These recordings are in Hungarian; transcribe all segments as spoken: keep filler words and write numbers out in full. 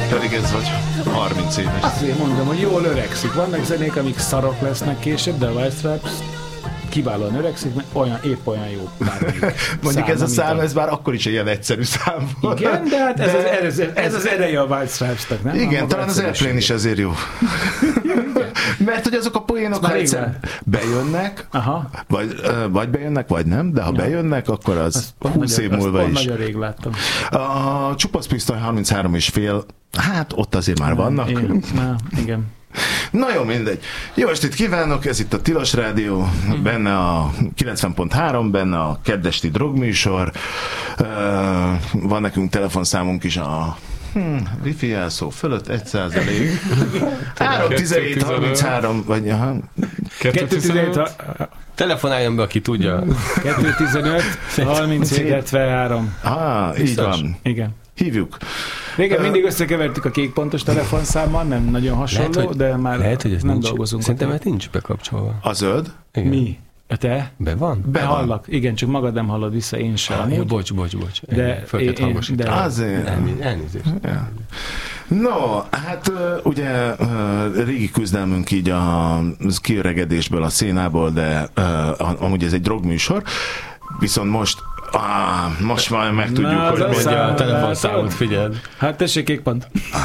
Pedig ez vagy harminc éves. Azért mondom, hogy jól öregszik. Vannak zenék, amik szarok lesznek később, de a White Stripes kiválóan öregszik, mert olyan, épp olyan jó bármelyik. Mondjuk szám, ez a szám, a... ez már akkor is egy ilyen egyszerű szám volt. Igen, de hát ez, de az, ez, ez az ereje a White Stripes-nek, nem? Igen, talán az Airplane is ezért jó. Mert hogy azok a poénok, ha egyszer bejönnek, aha. Vagy, vagy bejönnek, vagy nem, de ha ja. bejönnek, akkor az húsz év múlva is. Nagyon rég láttam. A Csupasz Pisztoly harminchárom és fél, hát ott azért már vannak. Én, na, igen. Na jó, mindegy. Jó estét kívánok, ez itt a Tilos Rádió, mm. benne a kilencven pont három, benne a keddesti drogműsor, uh, van nekünk telefonszámunk is a hmm, wifi jelszó fölött egy százalék. három tizenhét harminchárom, vagy aha. kettő tizenhét Telefonáljon be, aki tudja. kettő tizenöt harminchét hetvenhárom. Ah, így van. Igen. Hívjuk. Régen uh, mindig összekevertük a kékpontos telefonszámmal, nem nagyon hasonló, lehet, hogy, de már lehet, hogy ez nem nincs, dolgozunk. Szerintem ez nincs bekapcsolva. A zöld? Igen. Mi? A te? Be van? Be hallak. Igen, csak magad nem hallod vissza, én sem. Ah, jó, bocs, bocs, bocs. De föl kell hangosítani. Azért. Elnézést. Ja. No, hát ugye régi küzdelmünk így a kiöregedésből, a szénából, de amúgy ez egy drogműsor, viszont most Ah, most már megtudjuk, na, hogy mondja a telefonszámot, figyeld. Hát tessék, kék pont.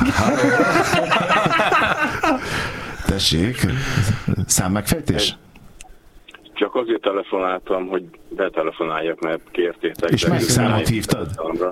Tessék, számmegfejtés? Csak azért telefonáltam, hogy betelefonáljak, mert kértétek. És melyik számot hívtad?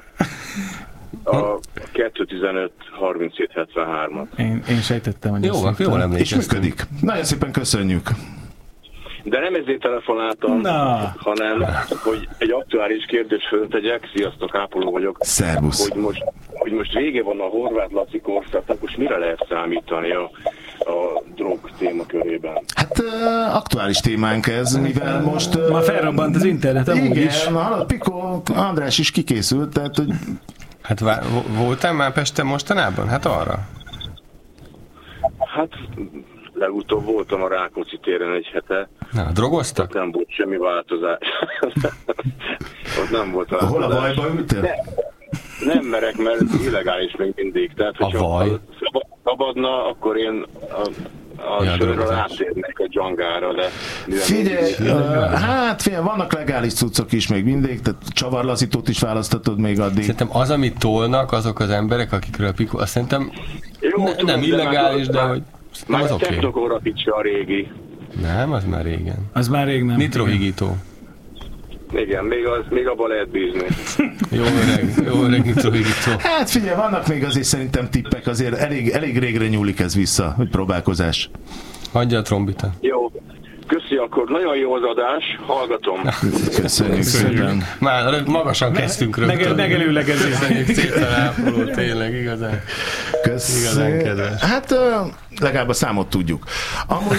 A kettő tizenöt harminchét hetvenhárom. Én, én sejtettem, hogy jó, jó, jól emlékeztem. És működik. Nagyon szépen köszönjük. De nem ezért telefonáltam, na. hanem hogy egy aktuális kérdést föltegyek. Sziasztok, Ápoló vagyok. Szervusz. Hogy most, hogy most vége van a Horváth Laci korszaknak, most mire lehet számítani a, a drog témakörében? Hát uh, aktuális témánk ez, mivel most... Uh, ma felrobbant az internet, amúgy igen, is. Igen, hallott, Piko András is kikészült, tehát hogy... Hát vá- voltál már Pesten mostanában? Hát arra. Hát... Legutóbb voltam a Rákóczi téren egy hete. Na, drogoztak? Ott nem volt semmi változás. Ott nem volt változás. Hol a bajba ültél? Nem merek, mert illegális még mindig. Tehát, a vaj? Szabadna, akkor én a, a ja, sörről átérnek a dzsangára, de... Figyelj, uh, hát figyelj, vannak legális cuccok is még mindig, tehát csavarlazítót is választatod még addig. Szerintem az, amit tolnak azok az emberek, akikről a Piko, azt szerintem Jó, ne, tudom, nem illegális, de, de hogy... Már az oké. Okay. a régi. Nem, az már régen. Az már rég nem. Nitrohigító. Igen, még, az, még abban lehet bízni. Jó öreg, jó öreg nitrohigító. Hát figyelj, vannak még azért szerintem tippek, azért elég, elég régre nyúlik ez vissza, hogy próbálkozás. Hagyja a trombita. Jó. Köszi, akkor nagyon jó az adás, hallgatom. Köszönjük szépen. Már magasan kezdtünk rögtön. Megelőlegezés. Szépen Ápoló, tényleg, igazán. Köszönjük. Igazán kedves. Hát uh, legalább a számot tudjuk. Amúgy,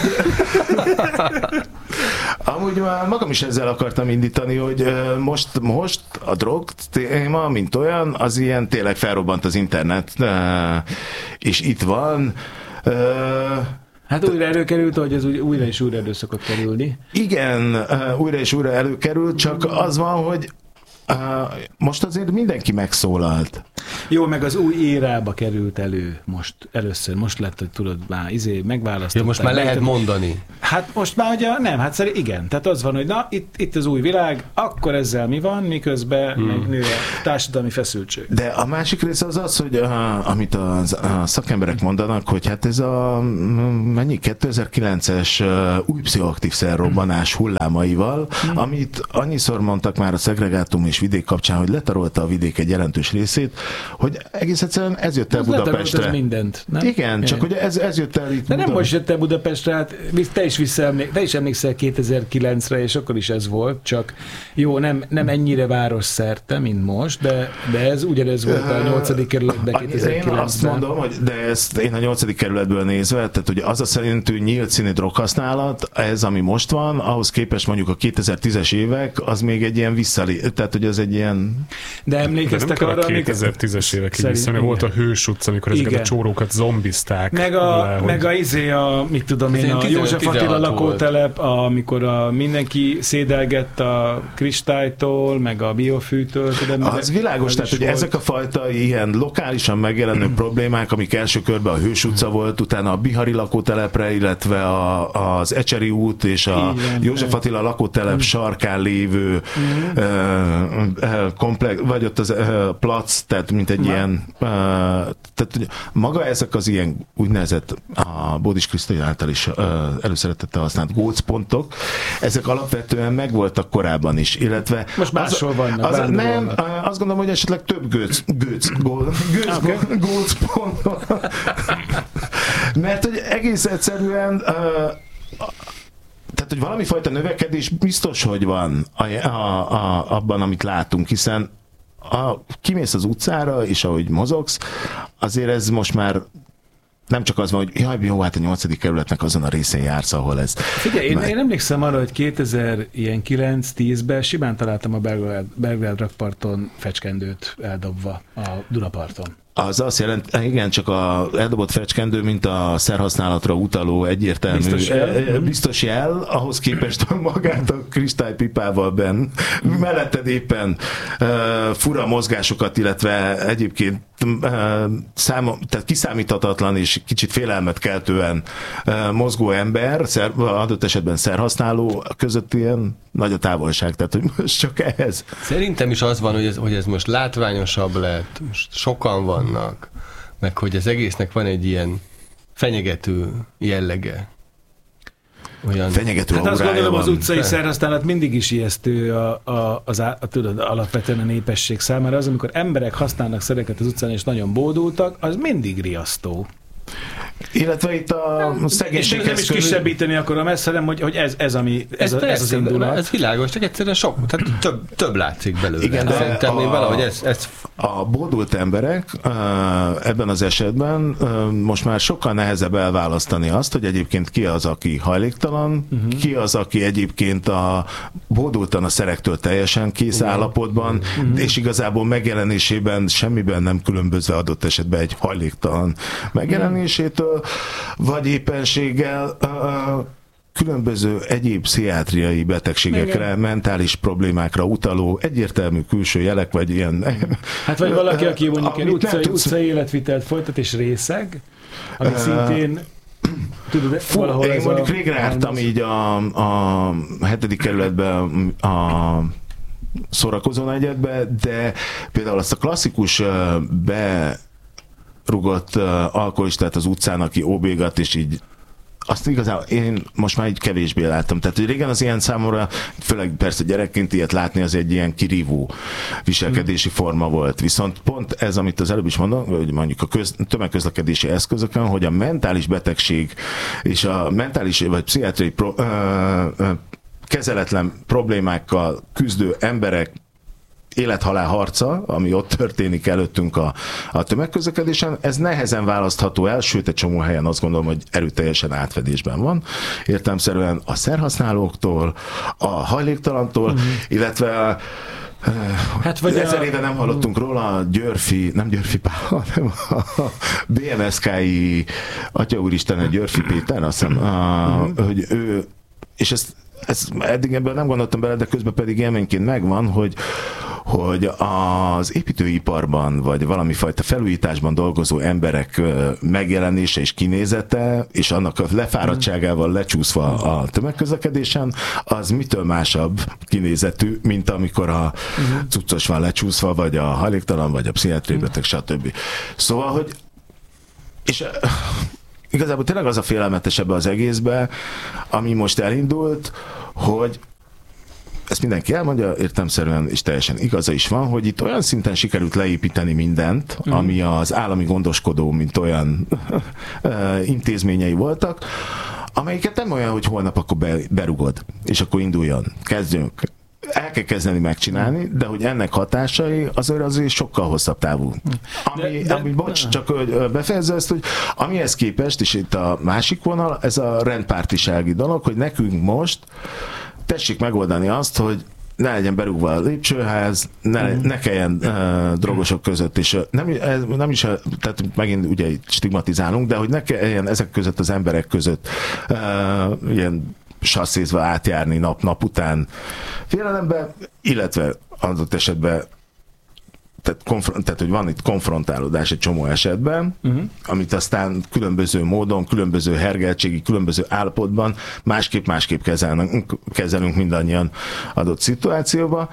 amúgy már magam is ezzel akartam indítani, hogy uh, most, most a drog téma, mint olyan, az ilyen tényleg felrobbant az internet, uh, és itt van... Uh, Hát újra előkerült, hogy ez újra és újra elő szokott kerülni. Igen, újra és újra előkerült, csak az van, hogy uh, most azért mindenki megszólalt. Jó, meg az új érába került elő most először. Most lett, hogy tudod, már izé megválasztották. Ja, most már lehet mondani. Hát most már ugye nem, hát szerint igen. Tehát az van, hogy na, itt, itt az új világ, akkor ezzel mi van, miközben hmm. nő a társadalmi feszültség. De a másik része az az, hogy uh, amit a, a szakemberek mondanak, hogy hát ez a mennyi kétezer-kilences uh, új pszichoaktív szerrobbanás hullámaival, hmm. amit annyiszor mondtak már a szegregátum és vidék kapcsán, hogy letarolta a vidék egy jelentős részét, hogy egész egyszerűen ez jött el az Budapestre. Mindent, nem? Igen, csak hogy ez, ez jött el itt. De nem most jött el Budapestre, hát te is, visszaemlék, te is emlékszel kétezer-kilencre, és akkor is ez volt, csak jó, nem, nem ennyire város szerte, mint most, de, de ez ugyanez volt a nyolcadik kerületben kétezer-kilencben. Én azt mondom, hogy de ezt én a nyolcadik kerületből nézve, tehát hogy az a szerintű nyílt színű droghasználat, ez ami most van, ahhoz képest mondjuk a kétezer-tízes évek, az még egy ilyen visszalé, tehát hogy hogy ez egy ilyen... De emlékeztek de arra, a kétezer-tízes évekig vissza, igen. volt a Hős utca, amikor ezeket igen. a csórókat zombizták. Meg a, le, meg hogy... a izé, a, mit tudom én, a József Attila lakótelep, amikor a, mindenki szédelgett a kristálytól, meg a biofűtől. Tudom, az világos, tehát hogy volt. Ezek a fajta ilyen lokálisan megjelenő problémák, amik első körben a Hős utca volt, utána a Bihari lakótelepre, illetve a, az Ecseri út és a igen, József Attila lakótelep sarkán lévő uh, uh, komplex, vagy ott az uh, plac, tehát mint egy Ma. ilyen uh, tehát maga ezek az ilyen úgynevezett a Bódis Krisztina által is uh, előszeretettel használt gócpontok, ezek alapvetően megvoltak korábban is, illetve most máshol az, vannak. Az, nem, uh, azt gondolom, hogy esetleg több gőc, gőc, góc, gőc, okay. gócpont. Mert hogy egész egyszerűen uh, tehát, hogy valami fajta növekedés biztos, hogy van a, a, a, abban, amit látunk, hiszen a, kimész az utcára, és ahogy mozogsz, azért ez most már nem csak az van, hogy jaj, jó, hát a nyolcadik kerületnek azon a részén jársz, ahol ez. Figyelj, én, én emlékszem arra, hogy kétezer-kilenc-tízben simán találtam a Belgrád, Belgrád rakparton fecskendőt eldobva a Dunaparton. Az azt jelent, igen, csak a eldobott fecskendő, mint a szerhasználatra utaló egyértelmű biztos jel, biztos jel ahhoz képest magát a kristálypipával benn. Melletted éppen uh, fura mozgásokat, illetve egyébként uh, szám, tehát kiszámíthatatlan és kicsit félelmet keltően uh, mozgó ember, szer, adott esetben szerhasználó között ilyen nagy a távolság, tehát hogy most csak ehhez. Szerintem is az van, hogy ez, hogy ez most látványosabb lett, most sokan vannak, meg hogy az egésznek van egy ilyen fenyegető jellege. Olyan fenyegető hát azt gondolom, van. Az utcai szerhasználat mindig is ijesztő a, a, az a, a, tudod, alapvetően a népesség számára. Az, amikor emberek használnak szereket az utcán, és nagyon bódultak, az mindig riasztó. Illetve itt a szegénységhez... Nem is kisebbíteni akarom ezt, hanem hogy, hogy ez, ez, ami, ez, ez, a, ez az indulat. Ez világos, csak egyszerűen sok, tehát több, több látszik belőle. Igen, de szerintem én valahogy ez, ez... A bódult emberek ebben az esetben most már sokkal nehezebb elválasztani azt, hogy egyébként ki az, aki hajléktalan, uh-huh. ki az, aki egyébként a bódultan a szerektől teljesen kész uh-huh. állapotban, uh-huh. és igazából megjelenésében semmiben nem különbözve adott esetben egy hajléktalan megjelenésétől, vagy éppenséggel uh, különböző egyéb pszichiátriai betegségekre, igen. mentális problémákra utaló egyértelmű külső jelek, vagy ilyen... Hát vagy valaki, aki mondjuk egy utcai, tudsz... utcai életvitelt folytat és részeg, ami uh, szintén... Tudod, fú, valahol én mondjuk végre jártam így a, a hetedik kerületben a szórakozó negyedbe, de például azt a klasszikus be rugott uh, alkoholistát az utcán, aki óbégat, és így azt igazából én most már így kevésbé láttam. Tehát, hogy régen az ilyen számomra, főleg persze gyerekként ilyet látni, az egy ilyen kirívó viselkedési forma volt. Viszont pont ez, amit az előbb is mondom, hogy mondjuk a köz, tömegközlekedési eszközökön, hogy a mentális betegség és a mentális vagy pszichiátriai pro, ö, ö, kezeletlen problémákkal küzdő emberek élet-halál harca, ami ott történik előttünk a, a tömegközlekedésen, ez nehezen választható el, sőt egy csomó helyen azt gondolom, hogy erőteljesen átfedésben van. Értelemszerűen a szerhasználóktól, a hajléktalantól, uh-huh. illetve hát vagy ezer a... éve nem hallottunk róla, a Györfi, nem Györfi Pál, hanem a bé em es ká-i Atya Úristen, Györfi Péter, azt hiszem, a, uh-huh. hogy ő, és ezt, ezt eddig ebben nem gondoltam bele, de közben pedig élményként megvan, hogy hogy az építőiparban, vagy valami fajta felújításban dolgozó emberek megjelenése és kinézete, és annak a lefáradtságával lecsúszva a tömegközlekedésen, az mitől másabb kinézetű, mint amikor a cuccos van lecsúszva, vagy a hajléktalan, vagy a pszichiátriai beteg, stb. Szóval, hogy és igazából tényleg az a félelmetes ebbe az egészbe, ami most elindult, hogy ezt mindenki elmondja, értelemszerűen és teljesen igaza is van, hogy itt olyan szinten sikerült leépíteni mindent, mm. ami az állami gondoskodó, mint olyan intézményei voltak, amelyiket nem olyan, hogy holnap akkor be, berugod, és akkor induljon, kezdjünk. El kell kezdeni megcsinálni, de hogy ennek hatásai azért azért sokkal hosszabb távú. Ami, de, de, ami bocs, csak hogy befejezze ezt, hogy amihez képest, és itt a másik vonal, ez a rendpártisági dolog, hogy nekünk most tessék megoldani azt, hogy ne legyen berúgva a lépcsőház, ne, mm. ne kelljen uh, drogosok között, és nem, ez, nem is, tehát megint ugye stigmatizálunk, de hogy ne kelljen ezek között az emberek között uh, ilyen sasszézva átjárni nap-nap után félelembe, illetve adott esetben Tehát, konfront, tehát, hogy van itt konfrontálódás egy csomó esetben, uh-huh. amit aztán különböző módon, különböző hergeltségi, különböző állapotban másképp-másképp kezelünk, kezelünk mindannyian adott szituációba,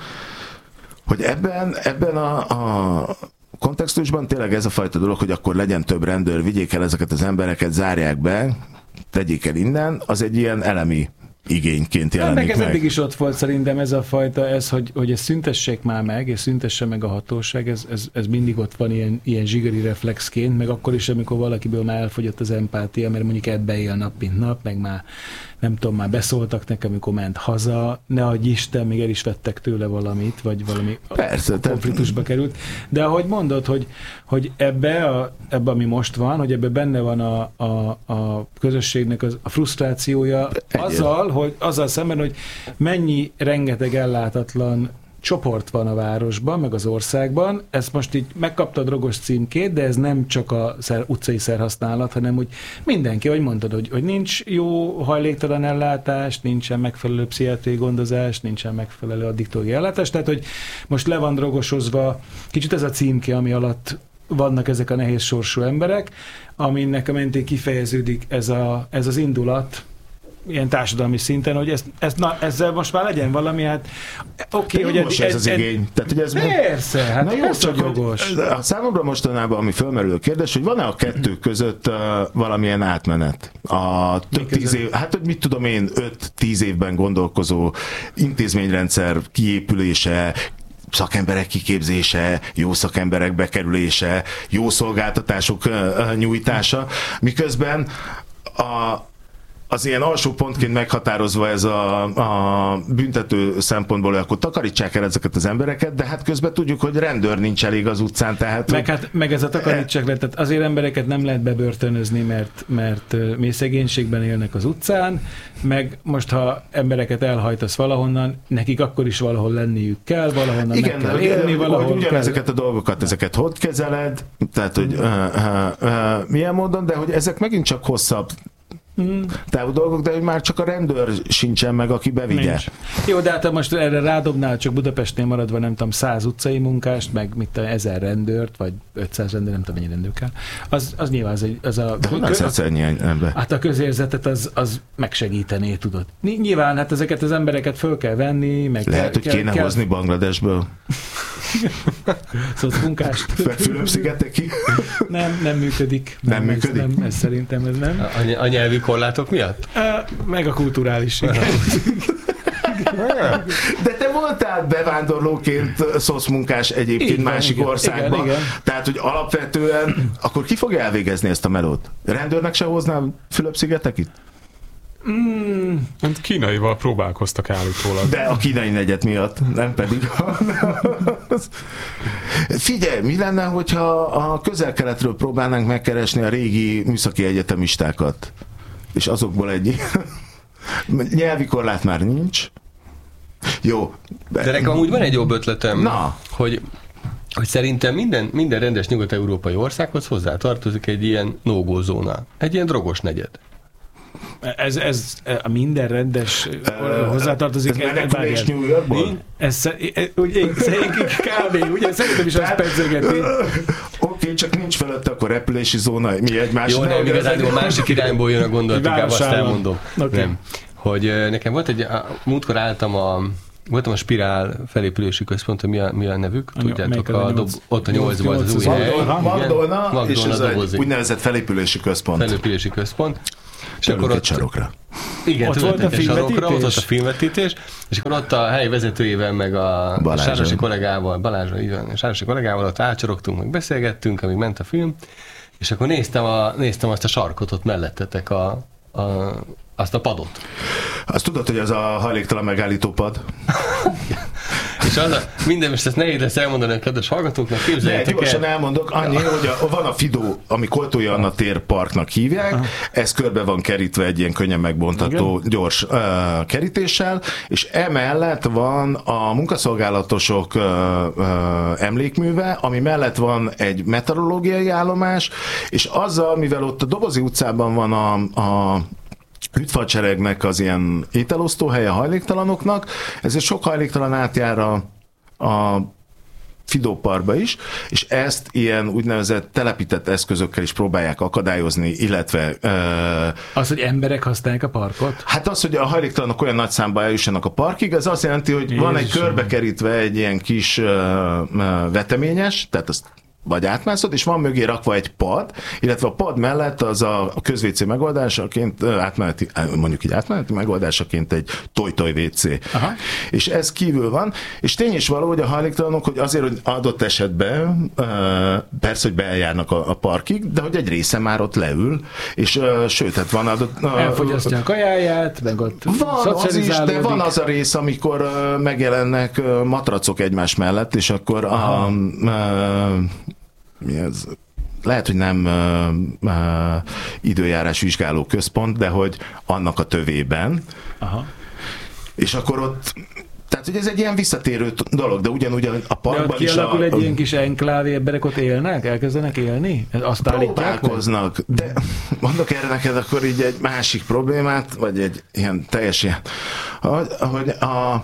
hogy ebben, ebben a, a kontextusban tényleg ez a fajta dolog, hogy akkor legyen több rendőr, vigyék el ezeket az embereket, zárják be, tegyék el innen, az egy ilyen elemi igényként jelenik meg. Meg ez eddig is ott volt szerintem ez a fajta, ez, hogy, hogy ezt szüntessék már meg, és szüntesse meg a hatóság, ez, ez, ez mindig ott van ilyen, ilyen zsigeri reflexként, meg akkor is, amikor valakiből már elfogyott az empátia, mert mondjuk ebbe él nap, mint nap, meg már nem tudom, már beszóltak nekem, amikor ment haza, ne adj Isten, még el is vettek tőle valamit, vagy valami Persze, konfliktusba került. De ahogy mondod, hogy, hogy ebbe, a, ebbe, ami most van, hogy ebbe benne van a, a, a közösségnek az, a frusztrációja azzal, hogy azzal szemben, hogy mennyi rengeteg ellátatlan csoport van a városban, meg az országban. Ezt most így megkapta a drogos címkét, de ez nem csak a szer, utcai szerhasználat, hanem hogy mindenki, ahogy mondtad, hogy, hogy nincs jó hajléktalan ellátás, nincsen megfelelő pszichiátriai gondozás, nincsen megfelelő addiktológiai ellátás, tehát hogy most le van drogosozva, kicsit ez a címke, ami alatt vannak ezek a nehéz sorsú emberek, aminek a mentén kifejeződik ez, a, ez az indulat, ilyen társadalmi szinten, hogy ezt, ezt, na, ezzel most már legyen valami, hát oké, okay, hogy most ez, ez az igény. Tehát, hogy ez persze, hát na jó, ez csak jogos. A számomra mostanában, ami fölmerülő kérdés, hogy van-e a kettő között uh, valamilyen átmenet? A több tíz év, hát hogy mit tudom én, öt-tíz évben gondolkozó intézményrendszer kiépülése, szakemberek kiképzése, jó szakemberek bekerülése, jó szolgáltatások uh, nyújtása, miközben a az ilyen alsó pontként meghatározva ez a, a büntető szempontból, hogy akkor takarítsák el ezeket az embereket, de hát közben tudjuk, hogy rendőr nincs elég az utcán, tehát... Meg, hát, meg ez a takarítsák le, tehát azért embereket nem lehet bebörtönözni, mert, mert mély szegénységben élnek az utcán, meg most, ha embereket elhajtasz valahonnan, nekik akkor is valahol lenniük kell, valahonnan igen, meg kell élni, valahol ugyan kell... ezeket a dolgokat, ezeket hogy kezeled, tehát, hogy uh, uh, uh, milyen módon, de hogy ezek megint csak hosszabb Mm. távú dolgok, de hogy már csak a rendőr sincsen meg, aki bevigye. Nincs. Jó, de hát most erre rádobnál csak Budapestnél maradva, nem tudom, száz utcai munkást, meg mit tudom, ezer rendőrt, vagy ötszáz rendőr, nem tudom, mennyi rendőr kell. Az, az nyilván az, az a... De honnan szedsz ennyi ember? Hát a közérzetet az, az megsegítené, tudod. Nyilván, hát ezeket az embereket föl kell venni, meg lehet, kell, hogy kéne kell... hozni Bangladesből. Szocmunkást. Fülöp-szigetekig? Nem, nem működik. Nem, nem működik? Ez, nem, ez szerintem ez nem. A, a nyelvi korlátok miatt? Meg a kulturális, igen. De te voltál bevándorlóként szocmunkás egyébként igen, másik igen, országban. Igen, igen. Tehát, hogy alapvetően akkor ki fogja elvégezni ezt a melót? Rendőrnek se hoznám Fülöp-szigetekig? Mm. Kínaival próbálkoztak állítólag. De a kínai negyed miatt, nem pedig. Figyelj, mi lenne, hogyha a közel-keletről próbálnánk megkeresni a régi műszaki egyetemistákat? És azokból egy nyelvi korlát már nincs. Jó. Be... De nekem amúgy van egy jobb ötletem, Na. hogy hogy szerintem minden, minden rendes nyugat-európai országhoz hozzá tartozik egy ilyen no-go zóna. Egy ilyen drogos negyed. Ez, ez a minden rendes uh, hozzátartozik. Ez menekülés New Yorkból? Ez ugye, kb. Ugye szerintem is azt percegeti. Oké, okay, csak nincs felette akkor repülési zóna, mi egymás. Jó, nem, igazán a másik irányból jön a gondolat, inkább azt elmondom. Okay. Nem. Hogy nekem volt egy, múltkor álltam a voltam a Spirál felépülési központ, mi a, mi a nevük? A Tudjátok, a a dob, ott a nyolcban az, az új hely. Magdolna, és ez egy úgynevezett felépülési központ. Felépülési központ. És Törünk akkor egy sarokra. Igen, ott volt a sarokra, ott volt a filmvetítés, és akkor ott a hely vezetőjével, meg a Balázson. Sárosi kollégával, Balázsra, igen, a Sárosi kollégával ott átcsorogtunk, meg beszélgettünk, amíg ment a film, és akkor néztem, a, néztem azt a sarkot ott mellettetek, a, a, azt a padot. Azt tudod, hogy az a hajléktalan megállító pad? És az a, minden, most ezt nehéz lesz elmondani a kedves hallgatóknak, képzeljétek el. Gyorsan elmondok, annyi, hogy a, van a Fidó, ami Koltói Anna tér parknak hívják, aha. Ez körbe van kerítve egy ilyen könnyen megbontható, igen, gyors uh, kerítéssel, és emellett van a munkaszolgálatosok uh, uh, emlékműve, ami mellett van egy meteorológiai állomás, és azzal, mivel ott a Dobozi utcában van a, a Hütfalcseregnek az ilyen ételosztóhelye hajléktalanoknak, ezért sok hajléktalan átjár a, a Fidó Parkba is, és ezt ilyen úgynevezett telepített eszközökkel is próbálják akadályozni, illetve... Uh, az, hogy emberek használják a parkot? Hát az, hogy a hajléktalanok olyan nagy számba eljussanak a parkig, ez azt jelenti, hogy Jézusom. Van egy körbekerítve egy ilyen kis uh, uh, veteményes, tehát azt vagy átmászod, és van mögé rakva egy pad, illetve a pad mellett az a közvécé megoldásaként, átmeneti, mondjuk így átmeneti megoldásaként egy toj-toj vécé. Aha. És ez kívül van, és tény is való, hogy a hajléktalanok, hogy azért, hogy adott esetben persze, hogy bejárnak a, a parkig, de hogy egy része már ott leül, és sőt, hát van adott... Elfogyasztja a kajáját, meg ott van az is, de van az a rész, amikor megjelennek matracok egymás mellett, és akkor a, a mi ez? Lehet, hogy nem uh, uh, időjárás vizsgáló központ, de hogy annak a tövében. Aha. És akkor ott, tehát hogy ez egy ilyen visszatérő dolog, de ugyanúgy a parkban de is... kialakul a, egy ilyen kis enklávé, emberek ott élnek? Elkezdenek élni? Azt próbálkoznak, de mondok erre neked akkor így egy másik problémát, vagy egy ilyen teljes ilyen, hogy a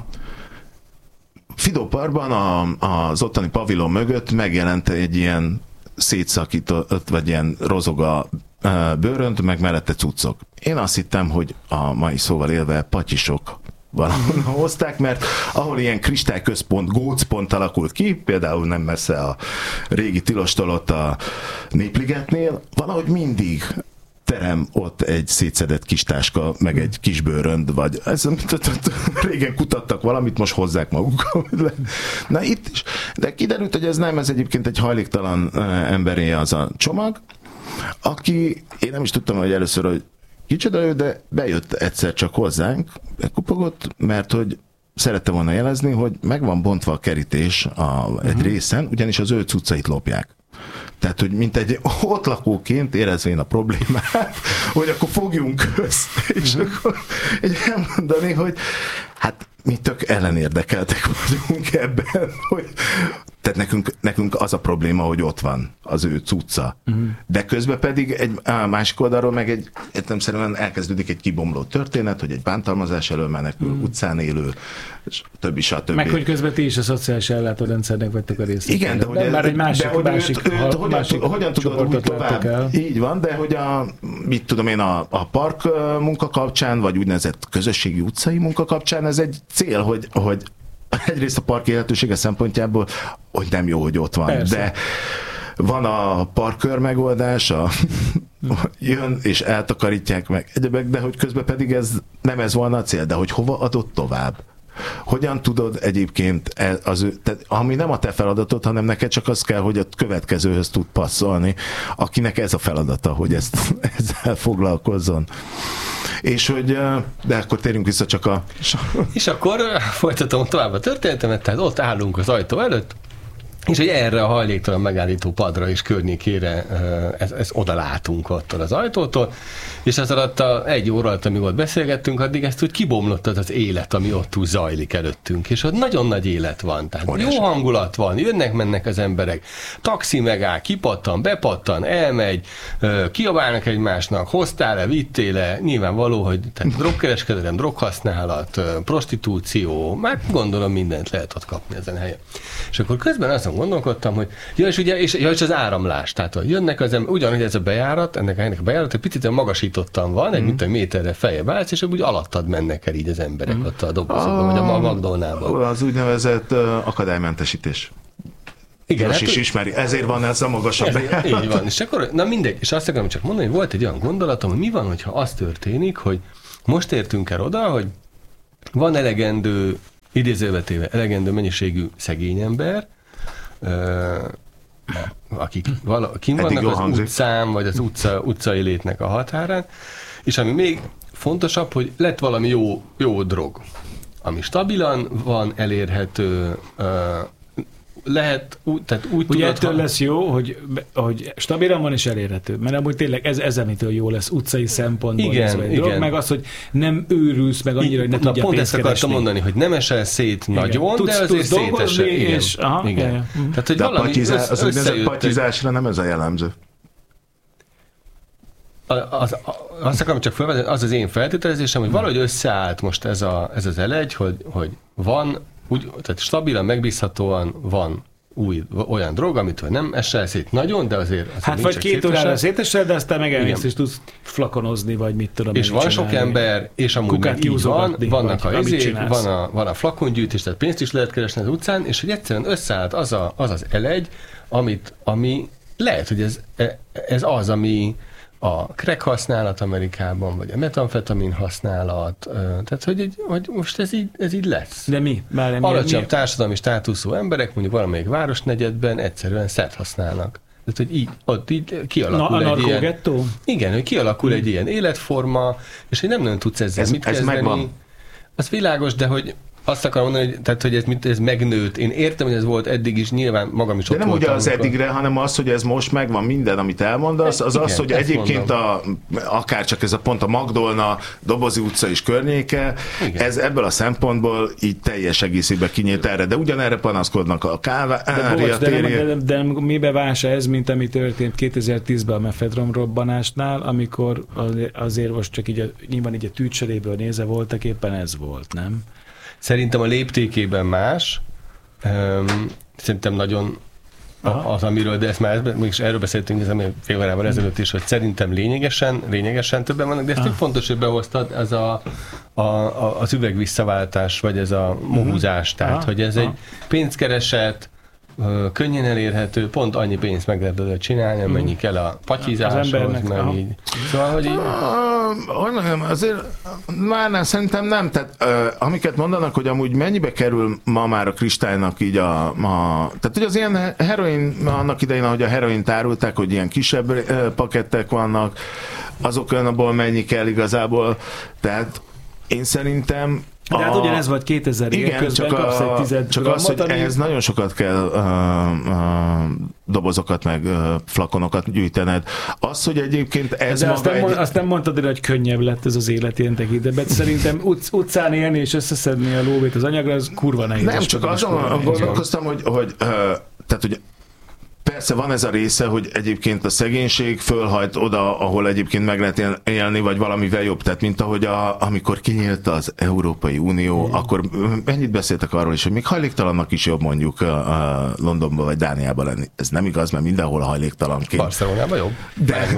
Fidó Parkban a, az ottani pavilon mögött megjelent egy ilyen szétszakított, vagy ilyen rozoga bőrönt, meg mellette cuccok. Én azt hittem, hogy a mai szóval élve patyisok valahol hozták, mert ahol ilyen kristályközpont, gócpont alakult ki, például nem messze a régi tilostól ott a Népligetnél, valahogy mindig terem ott egy szétszedett kis táska, meg egy kis bőrönd, vagy ez, régen kutattak valamit, most hozzák magukkal. Na itt is. De kiderült, hogy ez nem, ez egyébként egy hajléktalan emberé az a csomag, aki, én nem is tudtam, hogy először, hogy kicsoda ő, de bejött egyszer csak hozzánk, bekupogott, mert hogy szerette volna jelezni, hogy meg van bontva a kerítés a, egy uh-huh. részen, ugyanis az ő cuccait lopják. Tehát, hogy mint egy ott lakóként érezvén a problémát, hogy akkor fogjunk össze, és uh-huh. akkor egy elmondani, hogy hát mi tök ellenérdekeltek vagyunk ebben, hogy tehát nekünk, nekünk az a probléma, hogy ott van az ő cucca. Uh-huh. De közben pedig egy a másik oldalról meg egy értelemszerűen elkezdődik egy kibomló történet, hogy egy bántalmazás elől menekül, uh-huh. utcán élő, és többi, stb. Meg hogy közben ti is a szociális ellátórendszernek vettek a részét. Igen, de, de hogy már egy másik, de hogy másik, őt, őt, ha, hogyan, másik hogyan tudod úgy tovább? El. Így van, de hogy a, mit tudom én, a, a park munka kapcsán, vagy úgynevezett közösségi utcai munka kapcsán, ez egy cél, hogy, hogy egyrészt a park élhetősége szempontjából, hogy nem jó, hogy ott van. Persze. De van a parkkör megoldás, a, jön és eltakarítják meg egyebek, de hogy közben pedig ez nem ez volna a cél, de hogy hova adott tovább? Hogyan tudod egyébként, az, tehát, ami nem a te feladatod, hanem neked csak az kell, hogy a következőhöz tud passzolni, akinek ez a feladata, hogy ezt, ezzel foglalkozzon. És hogy, de akkor térjünk vissza csak a... És akkor folytatom tovább a történetemet, tehát ott állunk az ajtó előtt, és hogy erre a hajléktalan megállító padra és környékére ez, ez oda látunk ott az ajtótól, és az alatt a egy óra alatt, amíg ott beszélgettünk, addig ezt úgy kibomlott az az élet, ami ott úgy zajlik előttünk, és ott nagyon nagy élet van, tehát Orás. Jó hangulat van, jönnek-mennek az emberek, taxi megáll, kipattan, bepattan, elmegy, kiabálnak egymásnak, hoztál-e, vittél-e, nyilvánvaló, hogy tehát drogkereskedelem, droghasználat, prostitúció, már gondolom mindent lehet ott kapni ezen a helyen. És akkor közben azon gondolkodtam, hogy ja, és ugye, és, ja, és az áramlás, tehát hogy jönnek az ember, ugyanúgy ez a bejárat, ennek, ennek a bejárat, egy picit magasítottan van, egy mm. mint egy méterre feljebb állsz, és úgy alattad mennek el így az emberek mm. ott a dobozokban, vagy a Magdolnában. Az úgynevezett uh, akadálymentesítés. Igen, hát, is ismeri, ezért van ez a magasabb bejárat. Így van, és akkor, na mindegy, és azt akarom csak mondani, hogy volt egy olyan gondolatom, hogy mi van, hogyha az történik, hogy most értünk el oda, hogy van elegendő, idézővetéve elegendő mennyiségű szegény ember, akik vala, kim vannak az hangzik. Utcán, vagy az utca, utcai létnek a határán, és ami még fontosabb, hogy lett valami jó, jó drog, ami stabilan van elérhető, lehet, úgy, tehát úgy ugye tudod, ettől ha... lesz jó, hogy, hogy stabilan van és elérhető, mert amúgy tényleg ez, ez amitől jó lesz utcai szempontból. Igen, ez, igen. Drog, meg az, hogy nem őrülsz meg annyira, hogy ne Na, tudja pont pénzt ezt akartam keresni. mondani, hogy nem esel szét igen. nagyon, tudsz, de azért szétesel. Igen. És, aha, igen. igen. Igen. Tehát, hogy de valami a patizá, az úgynevezett patizásra nem ez a jellemző. Az, az, azt akarom csak felvezetni, az az én feltételezésem, hogy valahogy összeállt most ez, a, ez az elegy, hogy, hogy van, úgy, tehát stabilan, megbízhatóan van új, olyan drog, amit nem esel szét nagyon, de azért... azért hát vagy két órára szétesel, de aztán meg elmész, és tudsz flakonozni, vagy mit tudom. És van sok ember, és amúgy meg így van, vannak a izé, van a, van a flakongyűjtés, tehát pénzt is lehet keresni az utcán, és hogy egyszerűen összeállt az a, az, az elegy, amit, ami lehet, hogy ez, ez az, ami a crack használat Amerikában, vagy a metamfetamin használat, tehát hogy, egy, hogy most ez így, ez így lesz. De mi? Már alacsonyabb társadalmi státuszú emberek, mondjuk valamelyik városnegyedben egyszerűen szert használnak. Tehát, hogy így, ott így kialakul Na, egy ilyen... Gettó? Igen, hogy kialakul hmm. egy ilyen életforma, és hogy nem nagyon tudsz ezzel ez, mit ez kezdeni. Megvan. Az világos, de hogy azt akarom mondani, hogy, tehát, hogy ez, ez megnőtt. Én értem, hogy ez volt eddig is, nyilván magam is de ott nem voltam. ugye az eddigre, hanem az, hogy ez most megvan minden, amit elmondasz, az igen, az, hogy egyébként a, akár csak ez a pont a Magdolna, Dobozi utca és környéke, igen. Ez ebből a szempontból így teljes egészében kinyílt erre, de ugyanerre panaszkodnak a káva, de, bocs, de, de, de, de mibe vása ez, mint ami történt kétezer-tízben a mefedron robbanásnál, amikor azért most csak így a, nyilván így a tűcseréből nézve voltak, éppen ez volt, nem? Szerintem a léptékében más. Um, szerintem nagyon a, az, amiről, de ezt már mégis erről beszéltünk, ez fél órával ezelőtt is, hogy szerintem lényegesen, lényegesen többen vannak, de ez tök fontos, hogy behoztad, ez a, a, a, az üvegvisszaváltás, vagy ez a mohúzás, tehát, Aha. hogy ez Aha. egy pénzkereset, könnyen elérhető, pont annyi pénzt meg lehet belőle csinálni, amennyi kell a patyizáshoz, meg így. Szóval, hogy így... Hogy mondjam, azért már nem, szerintem nem. Tehát uh, amiket mondanak, hogy amúgy mennyibe kerül ma már a kristálynak így a... a tehát, hogy az ilyen heroin, annak idején, ahogy a heroint árulták, hogy ilyen kisebb uh, pakettek vannak, azok abból mennyi kell igazából. Tehát én szerintem de hát ugyanez volt kétezer-ig, igen, közben csak, kapsz egy tized csak az, hogy ehhez nagyon sokat kell uh, uh, dobozokat, meg uh, flakonokat gyűjtened. Az, hogy egyébként ez de maga azt nem, egy... mond, azt nem mondtad, hogy könnyebb lett ez az élet ilyen tekintetben. Szerintem utc, utcán élni és összeszedni a lóvét az anyagra, az kurva nehéz. Nem, csak azon gondolkoztam, hogy, hogy, uh, tehát, hogy persze van ez a része, hogy egyébként a szegénység fölhajt oda, ahol egyébként meg lehet élni, vagy valamivel jobb. Tehát, mint ahogy a, amikor kinyílt az Európai Unió, mm. akkor mennyit beszéltek arról is, hogy még hajléktalannak is jobb mondjuk a, a Londonban vagy Dániában lenni. Ez nem igaz, mert mindenhol hajléktalanként. Barcelonában jobb. De...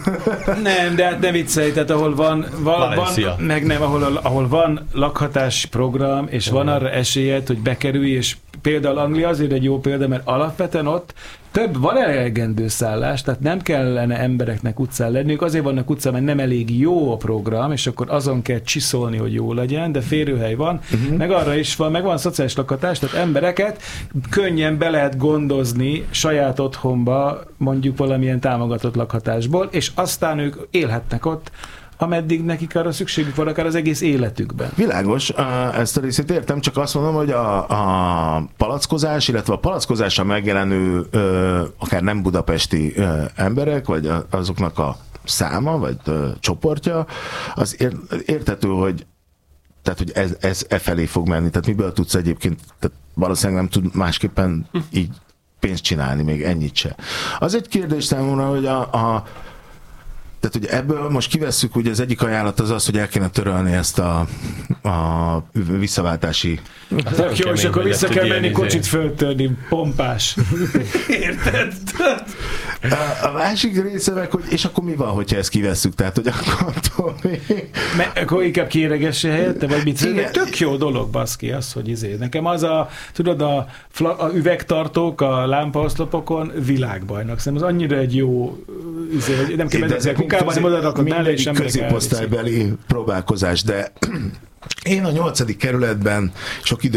nem, de hát ne viccelj, tehát ahol van, van, van meg nem, ahol, ahol van lakhatási program, és mm. van arra esélyed, hogy bekerülj, és például Anglia azért egy jó példa, mert alapvetően ott több, van elegendő szállás, tehát nem kellene embereknek utcán lenniük, azért vannak utcán, mert nem elég jó a program, és akkor azon kell csiszolni, hogy jó legyen, de férőhely van, uh-huh. meg arra is van, meg van szociális lakhatás, tehát embereket könnyen be lehet gondozni saját otthonba, mondjuk valamilyen támogatott lakhatásból, és aztán ők élhetnek ott, ameddig nekik arra szükségük van, akár az egész életükben. Világos, ezt a részét értem, csak azt mondom, hogy a, a palackozás, illetve a palackozásra megjelenő akár nem budapesti emberek, vagy azoknak a száma, vagy csoportja, az érthető, hogy tehát, hogy ez, ez e felé fog menni. Tehát miből tudsz egyébként, tehát valószínűleg nem tud másképpen így pénzt csinálni, még ennyit se. Az egy kérdés számomra, hogy a, a tehát ugye ebből most kivesszük, ugye az egyik ajánlat az az, hogy el kéne törölni ezt a, a visszaváltási... Hát jó, és akkor vissza kell menni kocsit föltörni, pompás. Érted? A, a másik része meg, hogy és akkor mi van, hogyha ezt kivesszük? Tehát, hogy akkor még... Me, akkor inkább kéregesse helyette, vagy mit? Igen. Tök jó dolog, baszki, az, hogy izé. Nekem az a, tudod, a, a üvegtartók a lámpaoszlopokon világbajnak. Szerintem az annyira egy jó izé, hogy nem kell menni kukában, hanem oda rakod mellé, és emberek középosztálybeli próbálkozás, de én a nyolcadik kerületben sok idő